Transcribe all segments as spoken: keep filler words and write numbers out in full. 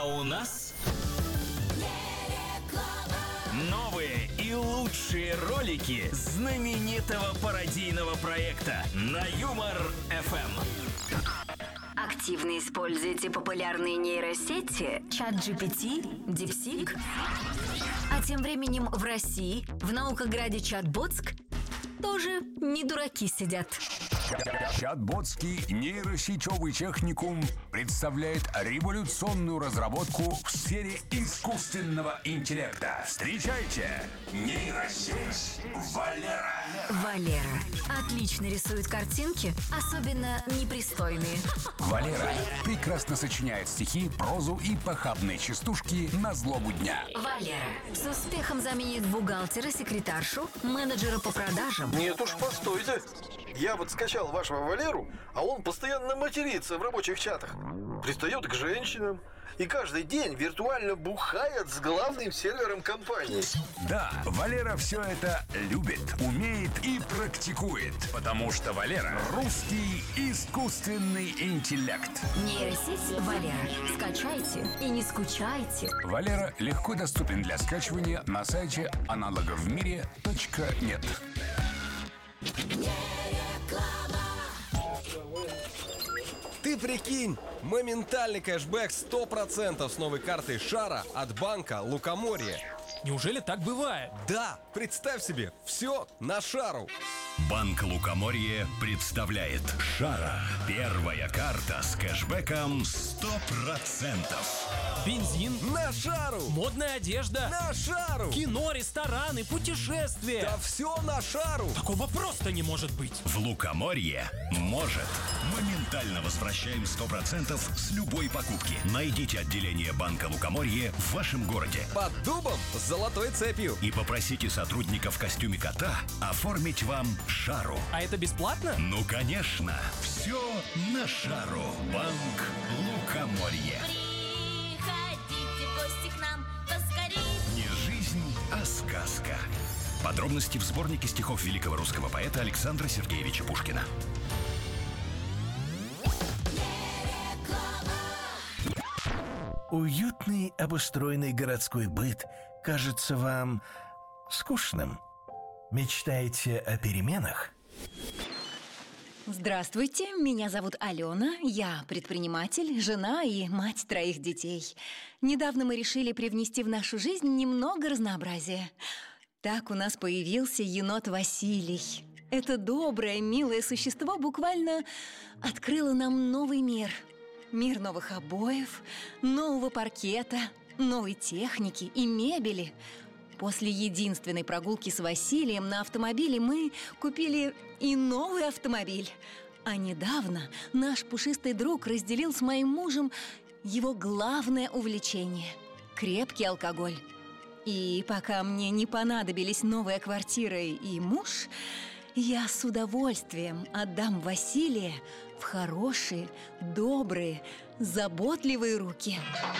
у нас новые и лучшие ролики знаменитого пародийного проекта на Юмор эф эм. Активно используйте популярные нейросети ChatGPT, DeepSeek. А тем временем в России, в Наукограде Чатботск, тоже не дураки сидят. Чатботский нейросетевый техникум представляет революционную разработку в сфере искусственного интеллекта. Встречайте, нейросеть Валера. Валера отлично рисует картинки, особенно непристойные. Валера прекрасно сочиняет стихи, прозу и похабные частушки на злобу дня. Валера с успехом заменит бухгалтера, секретаршу, менеджера по продажам. Нет уж, постойте. Я вот скачал вашего Валеру, а он постоянно матерится в рабочих чатах. Пристает к женщинам и каждый день виртуально бухает с главным сервером компании. Да, Валера все это любит, умеет и практикует, потому что Валера — русский искусственный интеллект. Нейросеть Валера. Скачайте и не скучайте. Валера легко доступен для скачивания на сайте аналоговмире точка нет. Ты прикинь, моментальный кэшбэк сто процентов с новой картой Шара от банка Лукоморье. Неужели так бывает? Да, представь себе, все на Шару. Банк Лукоморье представляет Шара. Первая карта с кэшбэком сто процентов. Бензин, На Шару! модная одежда, На Шару! кино, рестораны, путешествия. Да все на Шару! Такого просто не может быть. В Лукоморье может. Моментально возвращаем сто процентов с любой покупки. Найдите отделение банка Лукоморье в вашем городе. Под дубом с золотой цепью. И попросите сотрудника в костюме кота оформить вам Шару. А это бесплатно? Ну, конечно. Все на Шару. Банк Лукоморье. Приходите в гости к нам поскорей. Не жизнь, а сказка. Подробности в сборнике стихов великого русского поэта Александра Сергеевича Пушкина. Уютный обустроенный городской быт кажется вам скучным? Мечтаете о переменах? Здравствуйте, меня зовут Алена, я предприниматель, жена и мать троих детей. Недавно мы решили привнести в нашу жизнь немного разнообразия. Так у нас появился енот Василий. Это доброе, милое существо буквально открыло нам новый мир. Мир новых обоев, нового паркета, новой техники и мебели. После единственной прогулки с Василием на автомобиле мы купили и новый автомобиль. А недавно наш пушистый друг разделил с моим мужем его главное увлечение – крепкий алкоголь. И пока мне не понадобились новая квартира и муж, я с удовольствием отдам Василия в хорошие, добрые, заботливые руки.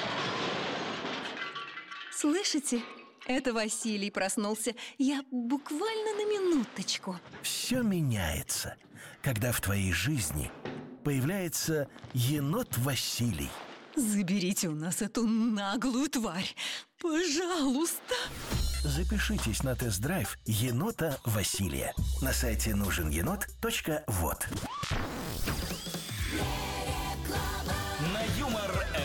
Слышите? Это Василий проснулся. Я буквально на минуточку. Все меняется, когда в твоей жизни появляется енот Василий. Заберите у нас эту наглую тварь, пожалуйста. Запишитесь на тест-драйв енота Василия на сайте нужен енот точка вот. На Юмор